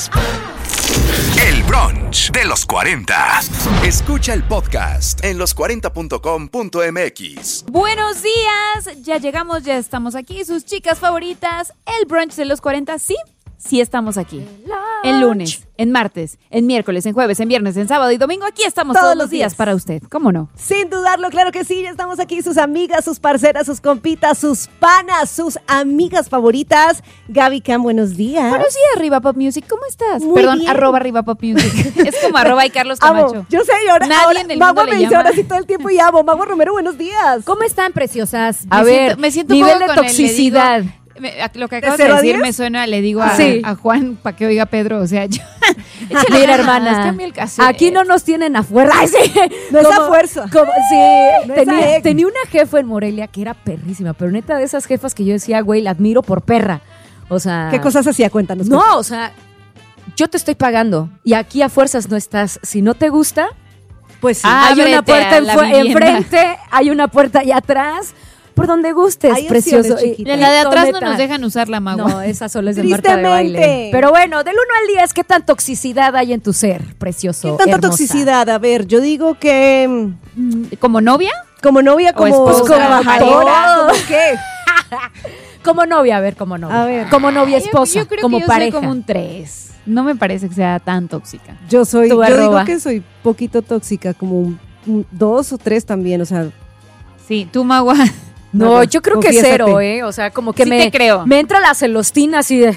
El brunch de los 40. Escucha el podcast en los40.com.mx. Buenos días, ya llegamos, ya estamos aquí, sus chicas favoritas. El brunch de los 40, sí estamos aquí. En lunes, en martes, en miércoles, en jueves, en viernes, en sábado y domingo. Aquí estamos todos los días para usted, ¿cómo no? Sin dudarlo, claro que sí, ya estamos aquí, sus amigas, sus parceras, sus compitas, sus panas, sus amigas favoritas. Gaby Cam, buenos días. Buenos días, Riva Pop Music, ¿cómo estás? Muy Perdón, bien. @Riva Pop Music. Es como @ y Carlos Camacho. Amo, yo sé, y ahora Nadie en el Magua mundo me le dice llama. ahora sí todo el tiempo y amo. Magua Romero, buenos días. ¿Cómo están, preciosas? Me siento un nivel poco de con él, le toxicidad. lo que acabas ¿De de 0 a decir 10? me suena, le digo a, Sí. a Juan para que oiga a Pedro, o sea, yo... Mira, hermana, cambia el cassette. aquí no nos tienen a fuerza. Ay, sí. No es a fuerza. Sí, No es a ex. tenía una jefa en Morelia que era perrísima, pero neta de esas jefas que yo decía, güey, la admiro por perra. O sea... ¿Qué cosas hacía? Cuéntanos. No, o sea, yo te estoy pagando y aquí a fuerzas no estás. Si no te gusta, Pues sí. hay Ábrete una puerta a la vivienda. enfrente, hay una puerta allá atrás, por donde gustes, Hay precioso. opciones, chiquita. De la de atrás no neta. nos dejan usar la magua. No, esa solo es de Marta de Baile. Tristemente. Pero bueno, del 1 al 10, ¿qué tan toxicidad hay en tu ser, precioso? ¿Qué tanta hermosa? toxicidad? A ver, yo digo que ¿Como novia? como novia, como esposa, trabajadora, pareja. ¿cómo qué? Como novia, a ver, como novia. A ver. Como novia esposa, Yo creo como que yo pareja. soy como un 3. No me parece que sea tan tóxica. Yo Tú, digo arroba. que soy poquito tóxica, como un 2 o 3 también, o sea, Sí, tú, magua. No, Bueno, yo creo que confiésate. 0, O sea, como que Sí te creo. me entra la celostina así de...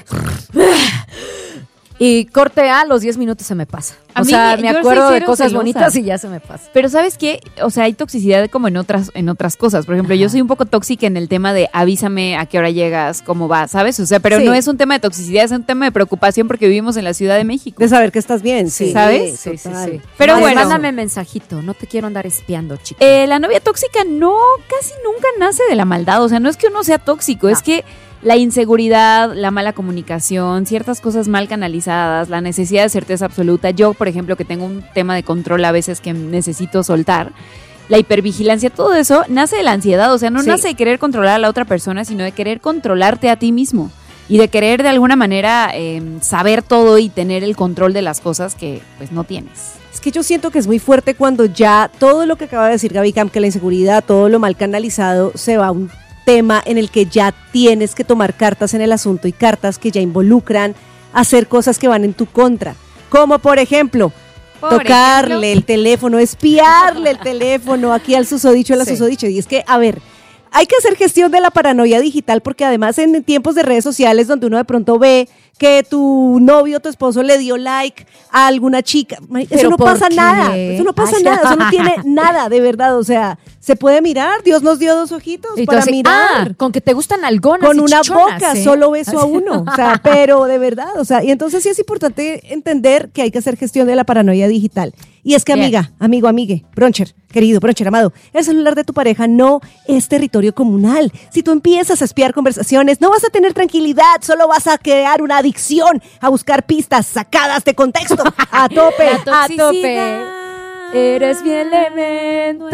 Y corte a los 10 minutos se me pasa. A O mí, sea, me yo acuerdo soy de cero cosas celosa. bonitas y ya se me pasa. Pero ¿sabes qué? O sea, hay toxicidad como en otras cosas. Por ejemplo, yo soy un poco tóxica en el tema de avísame a qué hora llegas, cómo vas, ¿sabes? O sea, pero Sí. no es un tema de toxicidad, es un tema de preocupación porque vivimos en la Ciudad de México. de saber que estás bien, sí. ¿Sabes? Sí, sí, total. sí. Pero Ay, bueno. mándame mensajito, no te quiero andar espiando, chica. La novia tóxica casi nunca nace de la maldad. O sea, no es que uno sea tóxico, es que la inseguridad, la mala comunicación, ciertas cosas mal canalizadas, la necesidad de certeza absoluta. Yo, por ejemplo, que tengo un tema de control a veces que necesito soltar, la hipervigilancia, todo eso nace de la ansiedad. O sea, no Sí. nace de querer controlar a la otra persona, sino de querer controlarte a ti mismo. Y de querer de alguna manera saber todo y tener el control de las cosas que pues no tienes. Es que yo siento que es muy fuerte cuando ya todo lo que acaba de decir Gaby Cam, que la inseguridad, todo lo mal canalizado, se va a un tema en el que ya tienes que tomar cartas en el asunto y cartas que ya involucran hacer cosas que van en tu contra. Como por ejemplo, tocarle el teléfono, espiarle el teléfono aquí al susodicho, a la Sí. susodicho. Y es que, a ver, hay que hacer gestión de la paranoia digital porque además en tiempos de redes sociales donde uno de pronto ve que tu novio o tu esposo le dio like a alguna chica, eso ¿Pero no por pasa qué? nada, eso no pasa Ay, nada, eso no tiene nada, de verdad, o sea, se puede mirar, Dios nos dio 2 ojitos Y tú para así, mirar. con que te gustan algonas Con y una chichonas, boca, ¿eh? solo beso a uno, o sea, pero de verdad, o sea, y entonces sí es importante entender que hay que hacer gestión de la paranoia digital. Y es que, Bien. amiga, amigo, amigue, broncher, querido, broncher, amado, el celular de tu pareja no es territorio comunal. Si tú empiezas a espiar conversaciones, no vas a tener tranquilidad, solo vas a crear una adicción a buscar pistas sacadas de contexto. A tope. A tope. Eres mi elemento.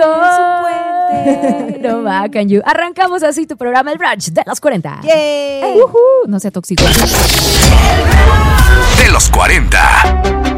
No va, can you. Arrancamos así tu programa, el brunch de los 40. Yay. No sea tóxico. De los 40.